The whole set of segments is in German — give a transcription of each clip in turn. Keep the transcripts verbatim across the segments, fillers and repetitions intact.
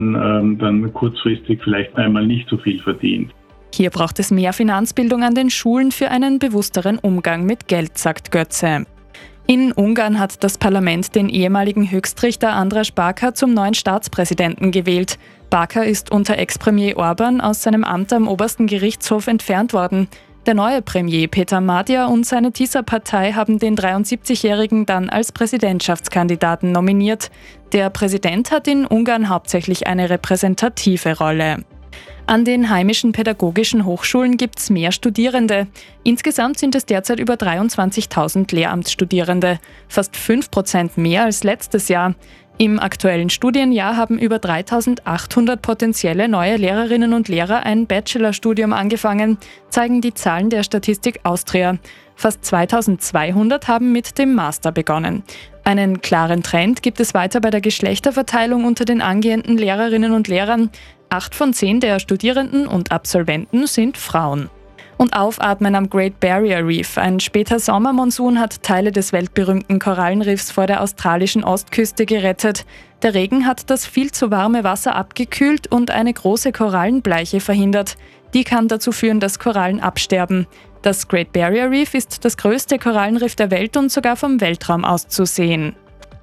ähm, dann kurzfristig vielleicht einmal nicht so viel verdient. Hier braucht es mehr Finanzbildung an den Schulen für einen bewussteren Umgang mit Geld, sagt Götze. In Ungarn hat das Parlament den ehemaligen Höchstrichter András Báka zum neuen Staatspräsidenten gewählt. Báka ist unter Ex-Premier Orbán aus seinem Amt am obersten Gerichtshof entfernt worden. Der neue Premier Peter Magyar und seine Tisza-Partei haben den dreiundsiebzigjährigen dann als Präsidentschaftskandidaten nominiert. Der Präsident hat in Ungarn hauptsächlich eine repräsentative Rolle. An den heimischen pädagogischen Hochschulen gibt es mehr Studierende. Insgesamt sind es derzeit über dreiundzwanzigtausend Lehramtsstudierende, fast fünf Prozent mehr als letztes Jahr. Im aktuellen Studienjahr haben über dreitausendachthundert potenzielle neue Lehrerinnen und Lehrer ein Bachelorstudium angefangen, zeigen die Zahlen der Statistik Austria. Fast zweitausendzweihundert haben mit dem Master begonnen. Einen klaren Trend gibt es weiter bei der Geschlechterverteilung unter den angehenden Lehrerinnen und Lehrern. Acht von zehn der Studierenden und Absolventen sind Frauen. Und aufatmen am Great Barrier Reef. Ein später Sommermonsun hat Teile des weltberühmten Korallenriffs vor der australischen Ostküste gerettet. Der Regen hat das viel zu warme Wasser abgekühlt und eine große Korallenbleiche verhindert. Die kann dazu führen, dass Korallen absterben. Das Great Barrier Reef ist das größte Korallenriff der Welt und sogar vom Weltraum aus zu sehen.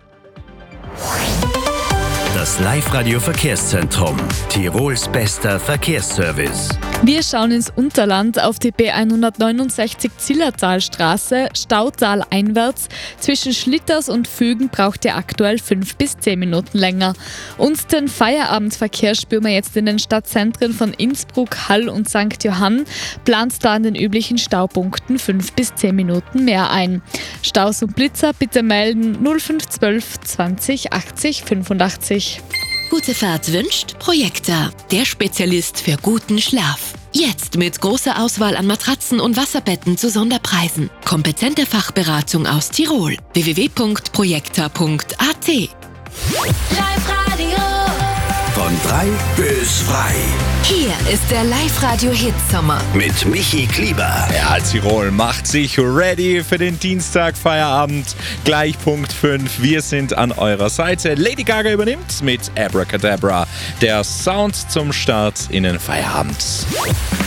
Das Live-Radio-Verkehrszentrum, Tirols bester Verkehrsservice. Wir schauen ins Unterland auf die B hundertneunundsechzig Zillertalstraße, Stautal einwärts. Zwischen Schlitters und Fügen braucht ihr aktuell fünf bis zehn Minuten länger. Und den Feierabendverkehr spüren wir jetzt in den Stadtzentren von Innsbruck, Hall und Sankt Johann. Plant da an den üblichen Staupunkten fünf bis zehn Minuten mehr ein. Staus und Blitzer bitte melden null fünf eins zwei zwanzig achtzig fünfundachtzig. Gute Fahrt wünscht Projekta, der Spezialist für guten Schlaf. Jetzt mit großer Auswahl an Matratzen und Wasserbetten zu Sonderpreisen. Kompetente Fachberatung aus Tirol. w w w punkt projekta punkt a t. Live-Radio. Von drei bis frei. Hier ist der Live-Radio-Hit-Sommer Mit Michi Klieber. Ja, Tirol macht sich ready für den Dienstag-Feierabend. Gleich Punkt fünf. Wir sind an eurer Seite. Lady Gaga übernimmt mit Abracadabra. Der Sound zum Start in den Feierabend.